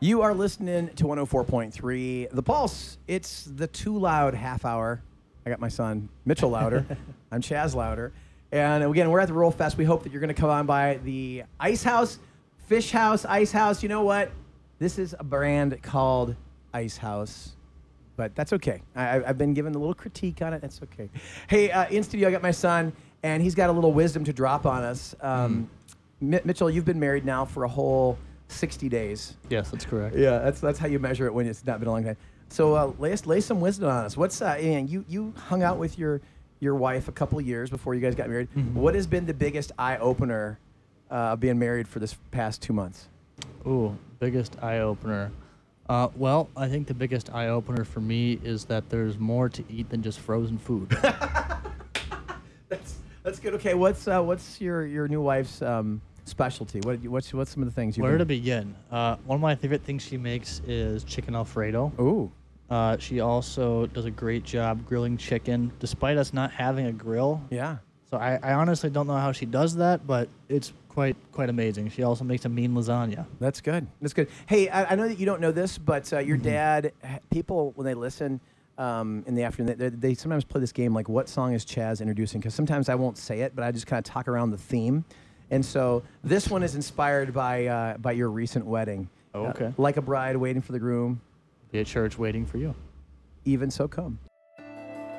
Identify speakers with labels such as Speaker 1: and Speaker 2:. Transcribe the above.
Speaker 1: You are listening to 104.3 The Pulse. It's the Too Loud half hour. I got my son, Mitchell Louder. I'm Chaz Louder. And again, we're at the Roll Fest. We hope that you're going to come on by the Ice House, Fish House, Ice House. You know what? This is a brand called Ice House. But that's okay. I've been given a little critique on it. That's okay. Hey, in studio, I got my son, and he's got a little wisdom to drop on us. Mitchell, you've been married now for a whole 60 days.
Speaker 2: Yes, that's correct.
Speaker 1: Yeah, that's how you measure it when it's not been a long time. So lay some wisdom on us. What's and you hung out with your wife a couple of years before you guys got married.
Speaker 2: Mm-hmm.
Speaker 1: What has been the biggest eye opener being married for this past 2 months?
Speaker 2: Ooh, biggest eye opener. Well, I think the biggest eye opener for me is that there's more to eat than just frozen food.
Speaker 1: That's good. Okay, what's your new wife's specialty? What's some of the things you?
Speaker 2: Where to begin? One of my favorite things she makes is chicken Alfredo.
Speaker 1: Ooh.
Speaker 2: She also does a great job grilling chicken, despite us not having a grill.
Speaker 1: Yeah.
Speaker 2: So I honestly don't know how she does that, but it's quite amazing. She also makes a mean lasagna.
Speaker 1: That's good. That's good. Hey, I know that you don't know this, but your dad, people, when they listen in the afternoon, they sometimes play this game like, what song is Chaz introducing? Because sometimes I won't say it, but I just kind of talk around the theme. And so this one is inspired by your recent wedding.
Speaker 2: Oh, okay.
Speaker 1: Like a bride waiting for the groom,
Speaker 2: Be at church waiting for you.
Speaker 1: even so come.